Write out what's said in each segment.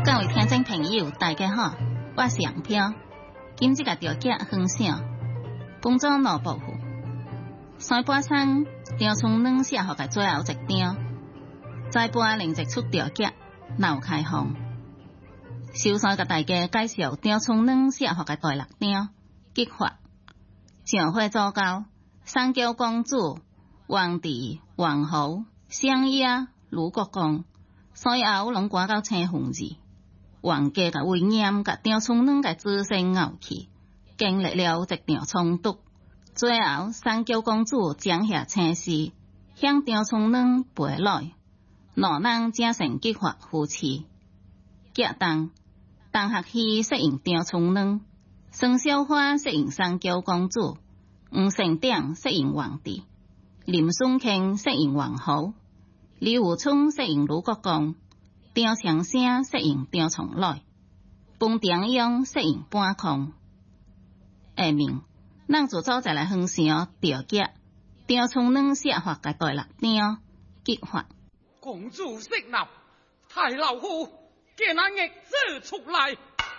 各位聽眾朋友，大家好，我是楊飄。今日個調節分享，幫助腦保護。三巴山張聰兩社學嘅最後一張，再播另一出調節腦開放。首先，給大家介紹張聰兩社學嘅第六章激發。上會做到三橋公主、皇帝、皇后、相爺、盧國公，所有攏掛到青紅字。皇家嘅威嚴甲張聰兩嘅自身傲氣，經歷了一場衝突，最後三橋公主將下青絲，向張聰兩賠來，兩人正成結發夫妻。劇中，鄧學熙飾演張聰兩，孫小花飾演三橋公主，吳成鼎飾演皇帝，林順慶飾演皇后，李有聰飾演盧國公，張長生飾演張聰來，馮定勇飾演半空。下面，咱就做一來分享調節張聰兩社發嘅第六章激發。 公主息怒，太老夫見那逆子出來，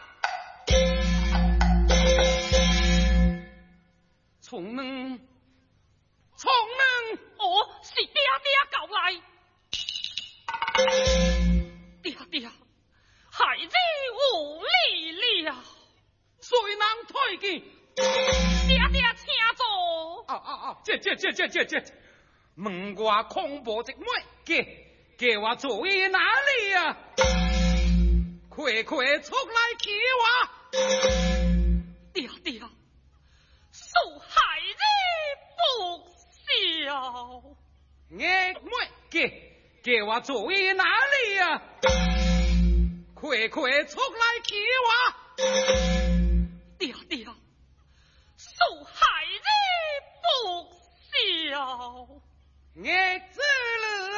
聰兩， 我是爹爹搞來。爹爹，孩子無理了， 誰能推見？ 爹爹請坐。 這，問我恐怖直妹，叫我做於哪裏啊？快出來叫我！ 爹爹，恕孩子不孝。 逆妹，叫我做於哪裏啊？快出來叫我！ 爹爹，恕孩子不孝。 逆子。